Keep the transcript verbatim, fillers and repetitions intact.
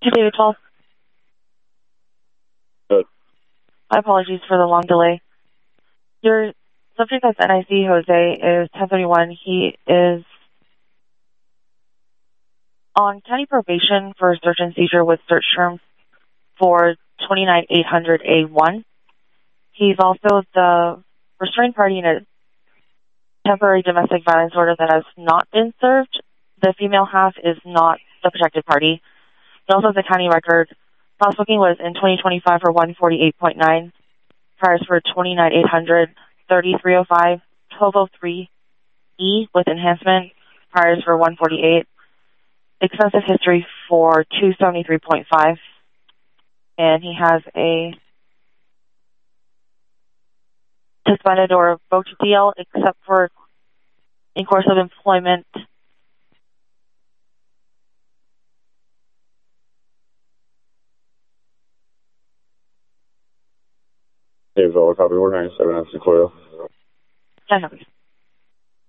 Hey, David twelve. Good. My apologies for the long delay. Your subject that's N I C, Jose, is ten thirty-one. He is on county probation for search and seizure with search terms for twenty-nine eight hundred A one. He's also the restrained party in a temporary domestic violence order that has not been served. The female half is not the protected party. He also has a county record. Cross booking was in twenty twenty-five for one forty-eight point nine. Priors for twenty-nine eight hundred, thirty-three oh five, twelve oh three E with enhancement. Priors for one forty-eight. Extensive history for two seventy-three point five. And he has a suspended or revoked D L except for in course of employment. David Villa, copy order ninety-seven F Sequoia. Yeah, no.